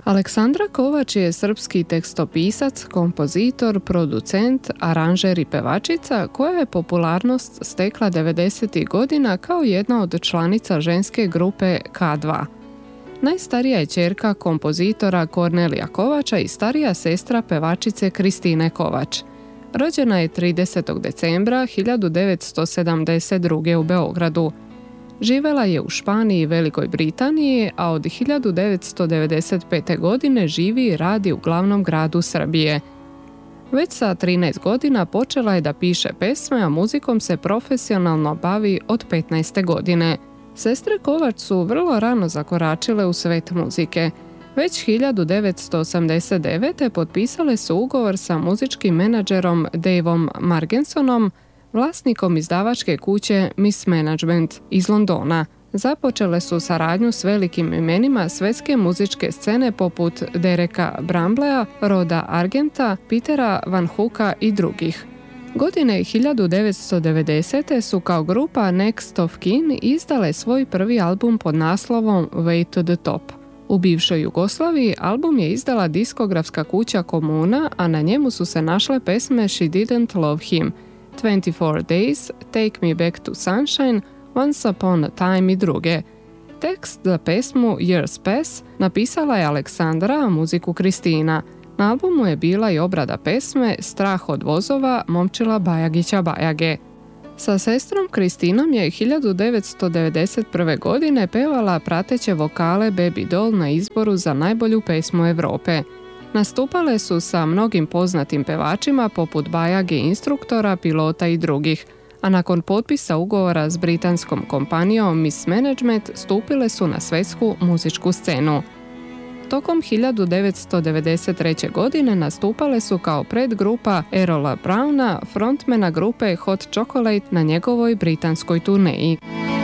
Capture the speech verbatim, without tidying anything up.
Aleksandra Kovač je srpski tekstopisac, kompozitor, producent, aranžer i pevačica koja je popularnost stekla devedesetih godina kao jedna od članica ženske grupe K dva. Najstarija je ćerka kompozitora Kornelija Kovača i starija sestra pevačice Kristine Kovač. Rođena je tridesetog decembra hiljadu devetsto sedamdeset druge. u Beogradu. Živela je u Španiji i Velikoj Britaniji, a od hiljadu devetsto devedeset pete. godine živi i radi u glavnom gradu Srbije. Već sa trinaest godina počela je da piše pesme, a muzikom se profesionalno bavi od petnaeste. godine. Sestre Kovač su vrlo rano zakoračile u svet muzike. Već hiljadu devetsto osamdeset devete. potpisale su ugovor sa muzičkim menadžerom Daveom Margensonom, vlasnikom izdavačke kuće Miss Management iz Londona. Započele su saradnju s velikim imenima svetske muzičke scene poput Dereka Bramblea, Roda Argenta, Petera Van Hooka i drugih. Godine hiljadu devetsto devedesete. su kao grupa Next of Kin izdale svoj prvi album pod naslovom Way to the Top. U bivšoj Jugoslaviji album je izdala diskografska kuća Komuna, a na njemu su se našle pesme She Didn't Love Him, twenty-four days, Take Me Back to Sunshine, Once Upon a Time i druge. Tekst za pesmu Years Pass napisala je Aleksandra, a muziku Kristina. Na albumu je bila i obrada pesme Strah od vozova Momčila Bajagića Bajage. Sa sestrom Kristinom je hiljadu devetsto devedeset prve. godine pevala prateće vokale Baby Doll na izboru za najbolju pesmu Europe. Nastupale su sa mnogim poznatim pevačima poput Bajage instruktora, pilota i drugih, a nakon potpisa ugovora s britanskom kompanijom Miss Management stupile su na svetsku muzičku scenu. Tokom hiljadu devetsto devedeset treće. godine nastupale su kao predgrupa Erola Browna, frontmana grupe Hot Chocolate na njegovoj britanskoj turneji.